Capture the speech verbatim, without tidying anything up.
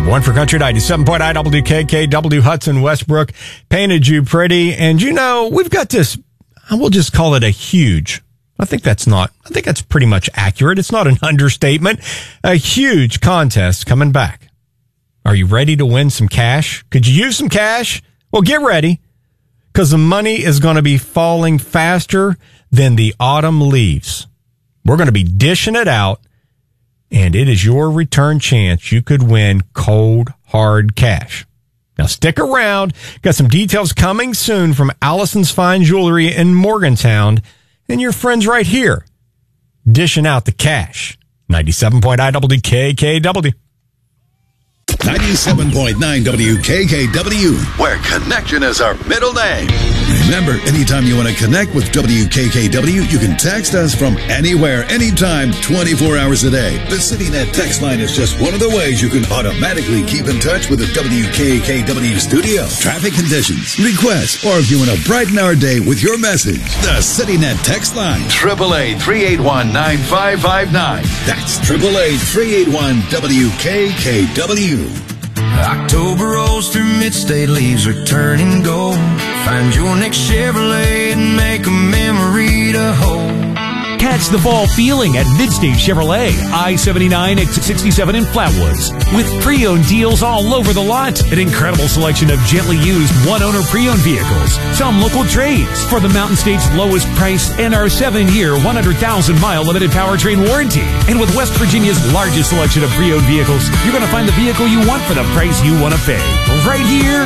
Number one for Country ninety-seven point nine W K K W Hudson Westbrook painted you pretty. And you know, we've got this, I will just call it a huge, I think that's not, I think that's pretty much accurate. It's not an understatement. A huge contest coming back. Are you ready to win some cash? Could you use some cash? Well, get ready, because the money is going to be falling faster than the autumn leaves. We're going to be dishing it out, and it is your return chance. You could win cold, hard cash. Now, stick around. Got some details coming soon from Allison's Fine Jewelry in Morgantown, and your friends right here, dishing out the cash. ninety-seven point nine W K K W. ninety-seven point nine W K K W, where connection is our middle name. Remember, anytime you want to connect with W K K W, you can text us from anywhere, anytime, twenty-four hours a day. The CityNet text line is just one of the ways you can automatically keep in touch with the W K K W studio. Traffic conditions, requests, or if you want to brighten our day with your message, the CityNet text line, eight eight eight, three eight one, nine five five nine. That's eight eight eight, three eight one, W K K W. October rolls through mid-state, leaves are turning gold. Find your next Chevrolet and make a memory to hold. Catch the fall feeling at Midstate Chevrolet, I seventy-nine, exit sixty-seven in Flatwoods. With pre-owned deals all over the lot. An incredible selection of gently used one-owner pre-owned vehicles. Some local trades for the Mountain State's lowest price and our seven-year, one hundred thousand mile limited powertrain warranty. And with West Virginia's largest selection of pre-owned vehicles, you're going to find the vehicle you want for the price you want to pay. Right here